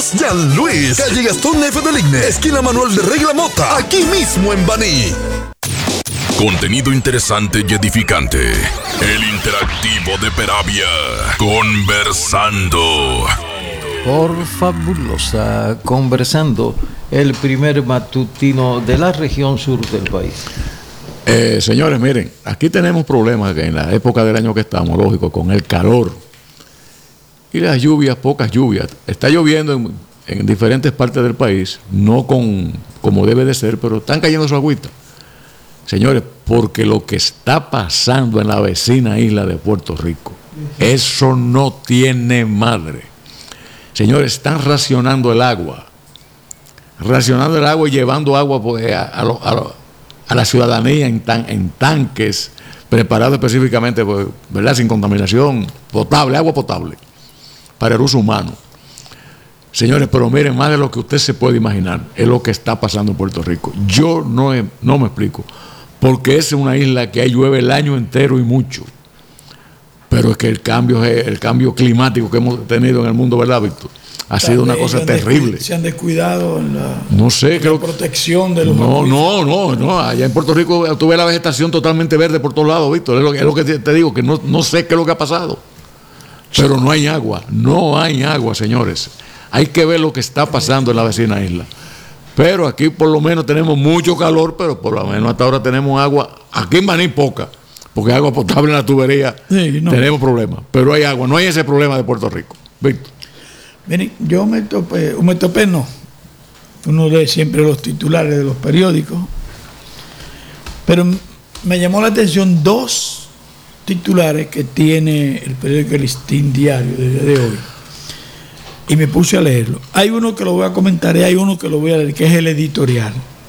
Carlos Jean Luis, calle Gastón F. del Igne, esquina Manuel de Regla Mota, aquí mismo en Baní. Contenido interesante y edificante. El interactivo de Peravia. Conversando. Por Fabulosa Conversando, el primer matutino de la región sur del país. Señores, miren, aquí tenemos problemas en la época del año que estamos, lógico, con el calor y las lluvias, pocas lluvias. Está lloviendo en diferentes partes del país, no como debe de ser, pero están cayendo su agüita. Señores, porque lo que está pasando en la vecina isla de Puerto Rico, eso no tiene madre. Señores, están racionando el agua y llevando agua pues, a la ciudadanía en tanques preparados específicamente, pues, ¿verdad? Sin contaminación, potable, agua potable, para el uso humano. Señores, pero miren, más de lo que usted se puede imaginar, es lo que está pasando en Puerto Rico. Yo no me explico, porque es una isla que llueve el año entero y mucho. Pero es que el cambio climático que hemos tenido en el mundo, ¿verdad, Víctor? Ha sido una cosa terrible. Se han descuidado en la, protección de los No. Allá en Puerto Rico tuve la vegetación totalmente verde por todos lados, Víctor. Es lo que te digo, que no sé qué es lo que ha pasado. Pero no hay agua, señores. Hay que ver lo que está pasando en la vecina isla. Pero aquí por lo menos tenemos mucho calor, pero por lo menos hasta ahora tenemos agua. Aquí en Baní poca. Porque agua potable en la tubería, tenemos problemas. Pero hay agua, no hay ese problema de Puerto Rico. Víctor. Miren, yo me topé, uno lee siempre los titulares de los periódicos, pero me llamó la atención dos titulares que tiene el periódico El Listín Diario del día de hoy. Y me puse a leerlo. Hay uno que lo voy a comentar y hay uno que lo voy a leer, que es el editorial.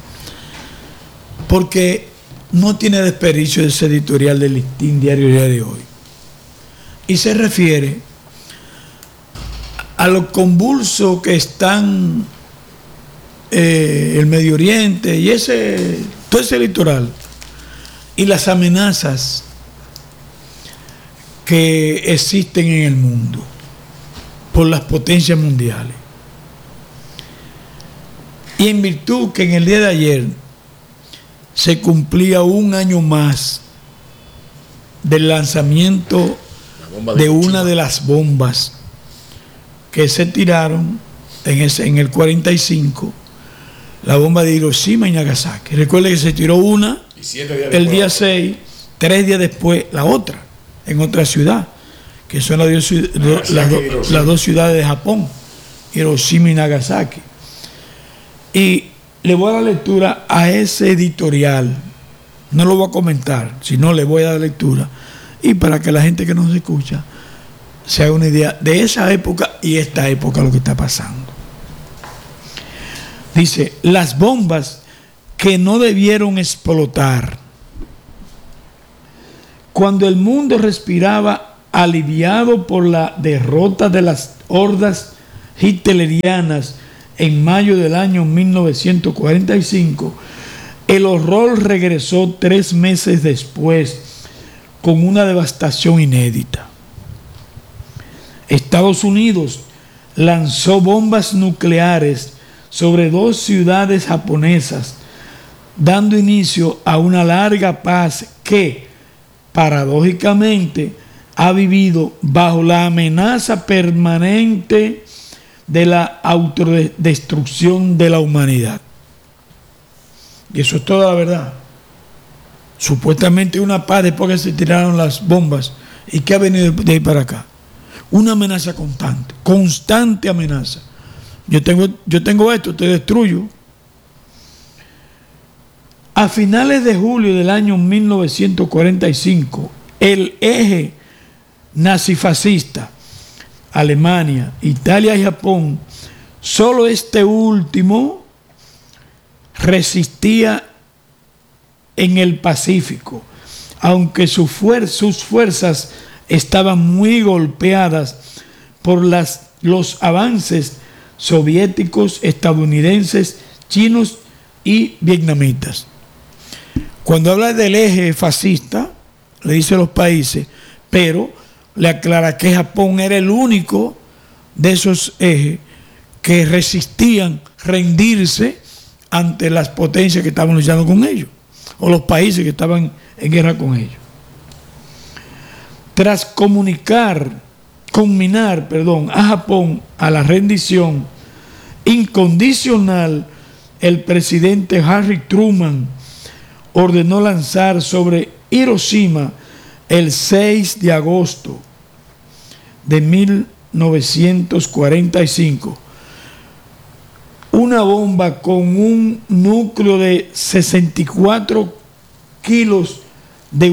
Porque no tiene desperdicio ese editorial del Listín Diario del día de hoy. Y se refiere a lo convulso que están el Medio Oriente y todo ese litoral y las amenazas que existen en el mundo por las potencias mundiales. Y en virtud que en el día de ayer se cumplía un año más del lanzamiento de una de las bombas que se tiraron en el 45, la bomba de Hiroshima y Nagasaki. Recuerde que se tiró una el día 6, 3 días después la otra, en otra ciudad, que son las dos ciudades de Japón, Hiroshima y Nagasaki. Y le voy a dar lectura a ese editorial. No lo voy a comentar, sino le voy a dar lectura. Y para que la gente que nos escucha se haga una idea de esa época y esta época lo que está pasando. Dice, las bombas que no debieron explotar. Cuando el mundo respiraba aliviado por la derrota de las hordas hitlerianas en mayo del año 1945, el horror regresó 3 meses después con una devastación inédita. Estados Unidos lanzó bombas nucleares sobre 2 ciudades japonesas, dando inicio a una larga paz que, paradójicamente, ha vivido bajo la amenaza permanente de la autodestrucción de la humanidad. Y eso es toda la verdad. Supuestamente una paz después que se tiraron las bombas. ¿Y qué ha venido de ahí para acá? Una amenaza constante amenaza. Yo tengo esto, te destruyo. A finales de julio del año 1945, el eje nazifascista, Alemania, Italia y Japón, solo este último resistía en el Pacífico, aunque sus fuerzas estaban muy golpeadas por los avances soviéticos, estadounidenses, chinos y vietnamitas. Cuando habla del eje fascista, le dice los países, pero le aclara que Japón era el único de esos ejes que resistían rendirse ante las potencias que estaban luchando con ellos, o los países que estaban en guerra con ellos. Tras conminar a Japón a la rendición incondicional, el presidente Harry Truman ordenó lanzar sobre Hiroshima el 6 de agosto de 1945 una bomba con un núcleo de 64 kilos de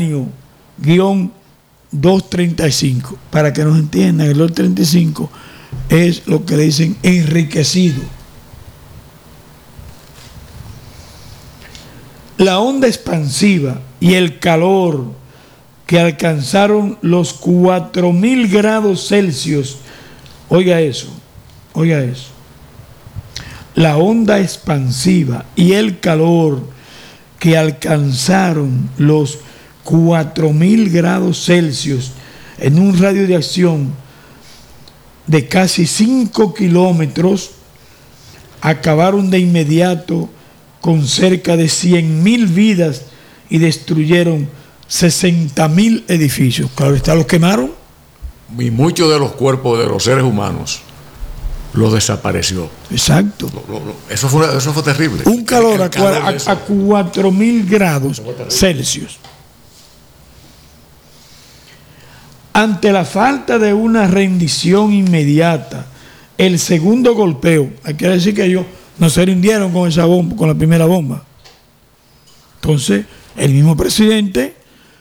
uranio-235. Para que nos entiendan, el 235 es lo que le dicen enriquecido. La onda expansiva y el calor que alcanzaron los 4000 grados Celsius, oiga eso, la onda expansiva y el calor que alcanzaron los 4000 grados Celsius en un radio de acción de casi 5 kilómetros acabaron de inmediato con cerca de 100.000 vidas y destruyeron 60.000 edificios. Claro está, los quemaron. Y muchos de los cuerpos de los seres humanos los desapareció. Exacto. Eso fue terrible. Un calor a 4.000 grados Celsius. Ante la falta de una rendición inmediata, el segundo golpeo, hay que decir que ellos no se rindieron con esa bomba, con la primera bomba. Entonces, el mismo presidente,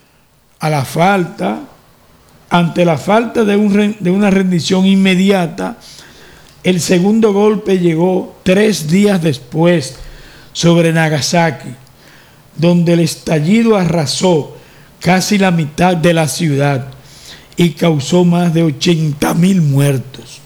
ante la falta de una rendición inmediata, el segundo golpe llegó 3 días después sobre Nagasaki, donde el estallido arrasó casi la mitad de la ciudad y causó más de 80.000 muertos.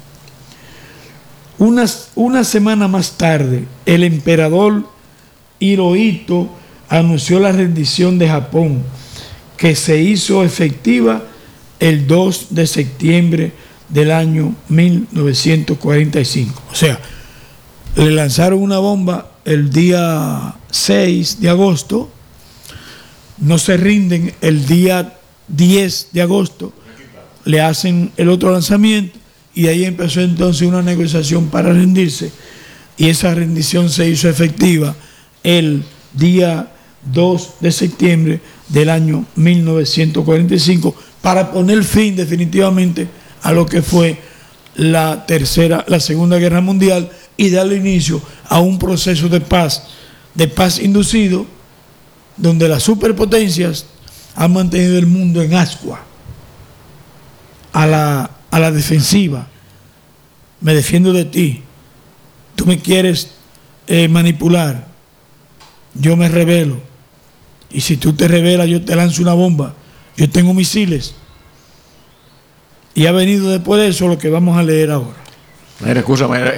Una semana más tarde, el emperador Hirohito anunció la rendición de Japón, que se hizo efectiva el 2 de septiembre del año 1945. O sea, le lanzaron una bomba el día 6 de agosto, no se rinden el día 10 de agosto, le hacen el otro lanzamiento y ahí empezó entonces una negociación para rendirse, y esa rendición se hizo efectiva el día 2 de septiembre del año 1945 para poner fin definitivamente a lo que fue la Segunda Guerra Mundial y darle inicio a un proceso de paz inducido, donde las superpotencias han mantenido el mundo en ascua, a la defensiva. Me defiendo de ti, tú me quieres manipular, yo me rebelo, y si tú te rebelas yo te lanzo una bomba, yo tengo misiles. Y ha venido después de eso lo que vamos a leer ahora. Mira, escúchame,